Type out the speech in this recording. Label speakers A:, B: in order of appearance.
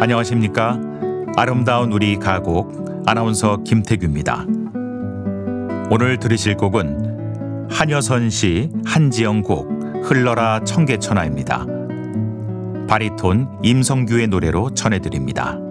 A: 안녕하십니까? 아름다운 우리 가곡 아나운서 김태규입니다. 오늘 들으실 곡은 한여선 시 한지영 곡 흘러라 청계천하입니다. 바리톤 임성규의 노래로 전해드립니다.